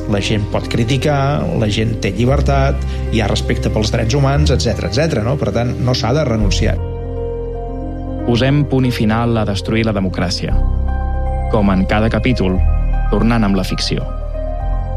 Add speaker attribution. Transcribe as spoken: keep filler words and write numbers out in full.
Speaker 1: La gent pot criticar, la gent té llibertat, hi ha respecte pels drets humans, etcètera, etcètera, no? Per tant, no s'ha de renunciar.
Speaker 2: Posem punt i final a destruir la democràcia. Com en cada capítol, tornant amb la ficció.